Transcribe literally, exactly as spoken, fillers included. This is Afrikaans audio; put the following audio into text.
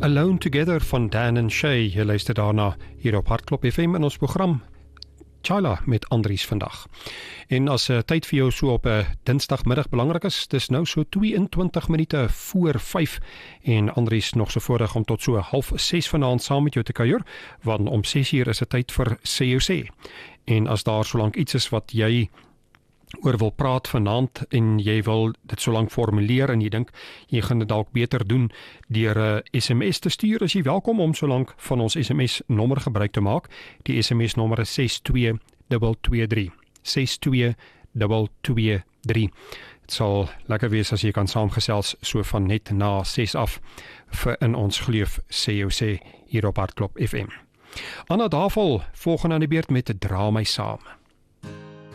Alone Together van Dan en Shay. Jy luister daarna hier op Hartklop F M in ons program Chaila met Andries vandag. En as uh, tyd vir jou so op 'n uh, dinsdagmiddag belangrik is, dis nou so twee-en-twintig minute voor vyf en Andries nog so voordig om tot so half ses vanaand saam met jou te kuier, want om ses uur is dit tyd vir Sê jou sê. En as daar solank iets is wat jy oor wil praat vanaand en jy wil dit so lank formuleer en jy dink jy gaan dit dalk beter doen deur 'n S M S te stuur, is jy welkom om so lank van ons S M S nommer gebruik te maak. Die S M S nommer is ses twee twee twee drie. ses twee twee twee drie. Dit sal lekker wees as jy kan saamgesels so van net na ses af vir in ons gleuf Sê jou sê hier op Hartklop F M. Anna Davel, volgende aan die beurt met Dra my saam.